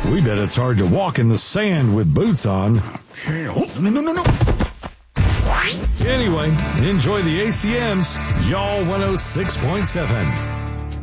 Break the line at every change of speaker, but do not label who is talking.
We bet it's hard to walk in the sand with boots on.
Okay. Oh, no.
Anyway, enjoy the ACMs, Y'all 106.7.